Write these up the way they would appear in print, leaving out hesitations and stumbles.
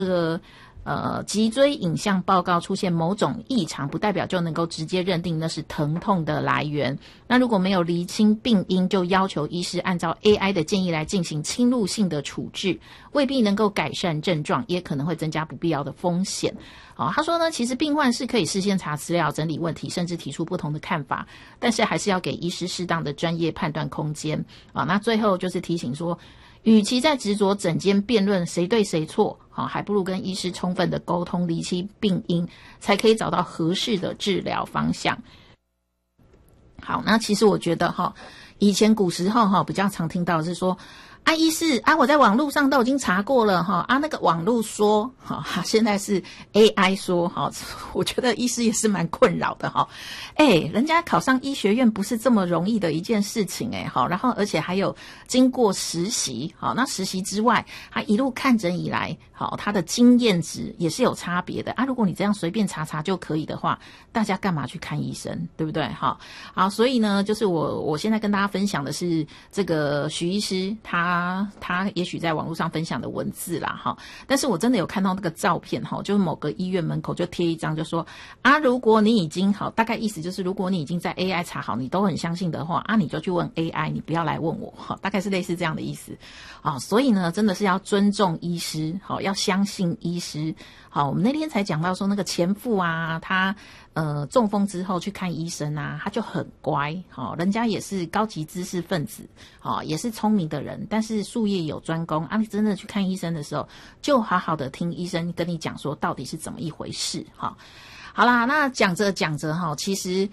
脊椎影像报告出现某种异常，不代表就能够直接认定那是疼痛的来源。那如果没有厘清病因，就要求医师按照 AI 的建议来进行侵入性的处置，未必能够改善症状，也可能会增加不必要的风险。他说呢，其实病患是可以事先查资料、整理问题，甚至提出不同的看法，但是还是要给医师适当的专业判断空间。那最后就是提醒说，与其在执着诊间辩论谁对谁错，还不如跟医师充分的沟通，厘清病因，才可以找到合适的治疗方向。好，那其实我觉得以前古时候比较常听到的是说，医师我在网络上都已经查过了那个网络说现在是 AI 说我觉得医师也是蛮困扰的人家考上医学院不是这么容易的一件事情然后而且还有经过实习那实习之外，他一路看诊以来他的经验值也是有差别的如果你这样随便查查就可以的话，大家干嘛去看医生，对不对好，所以呢就是我现在跟大家分享的是这个许医师他也许在网络上分享的文字啦但是我真的有看到那个照片就是某个医院门口就贴一张，就说如果你已经大概意思就是如果你已经在 AI 查好，你都很相信的话你就去问 AI， 你不要来问我大概是类似这样的意思所以呢真的是要尊重医师要相信医师我们那天才讲到说那个前夫他中风之后去看医生他就很乖人家也是高级知识分子也是聪明的人，但是术业有专攻你真的去看医生的时候，就好好的听医生跟你讲说到底是怎么一回事好啦，那讲着讲着其实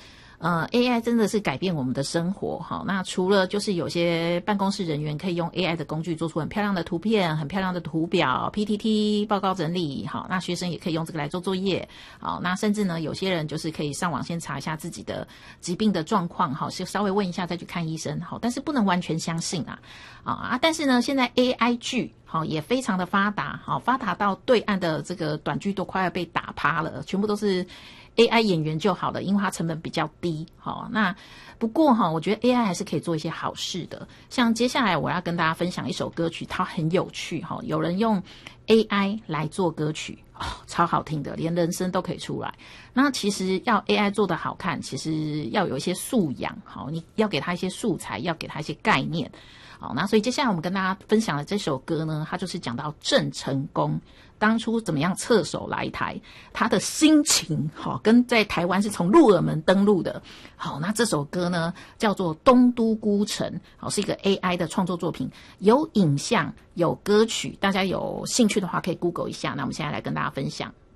AI 真的是改变我们的生活那除了就是有些办公室人员可以用 AI 的工具做出很漂亮的图片、很漂亮的图表、PPT 报告整理那学生也可以用这个来做作业那甚至呢有些人就是可以上网先查一下自己的疾病的状况稍微问一下再去看医生但是不能完全相信但是呢现在 AI 剧也非常的发达发达到对岸的这个短剧都快要被打趴了，全部都是AI 演员就好了，因为它成本比较低那不过我觉得 AI 还是可以做一些好事的，像接下来我要跟大家分享一首歌曲，它很有趣有人用 AI 来做歌曲超好听的，连人声都可以出来。那其实要 AI 做得好看，其实要有一些素养你要给它一些素材，要给它一些概念那所以接下来我们跟大家分享的这首歌呢，它就是讲到郑成功当初怎么样侧手来台，他的心情跟在台湾是从鹿耳门登陆的那这首歌呢叫做《东都孤城》是一个 AI 的创作作品，有影像有歌曲，大家有兴趣的话可以 Google 一下。那我们现在来跟大家分享。